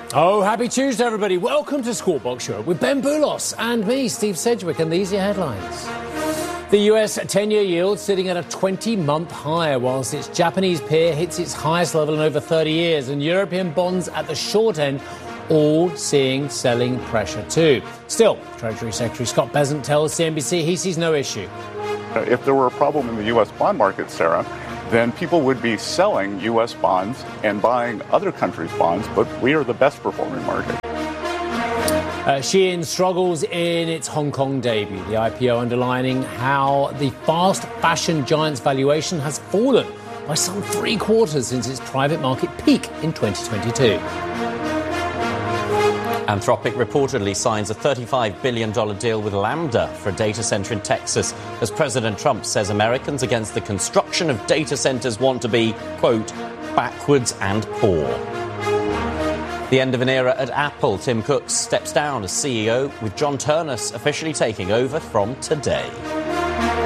Oh, happy Tuesday, everybody. Welcome to Squawk Box Show with Ben Boulos and me, Steve Sedgwick, and these are your headlines. The US 10-year yield sitting at a 20-month high, whilst its Japanese peer hits its highest level in over 30 years, and European bonds at the short end all seeing selling pressure too. Still, Treasury Secretary Scott Bessent tells CNBC he sees no issue. If there were a problem in the U.S. bond market, Sarah, then people would be selling U.S. bonds and buying other countries' bonds, but we are the best performing market. Shein struggles in its Hong Kong debut, the IPO underlining how the fast fashion giant's valuation has fallen by some 3/4 since its private market peak in 2022. Anthropic reportedly signs a $35 billion deal with Lambda for a data center in Texas, as President Trump says Americans against the construction of data centers want to be, quote, backwards and poor. The end of an era at Apple. Tim Cook steps down as CEO, with John Ternus officially taking over from today.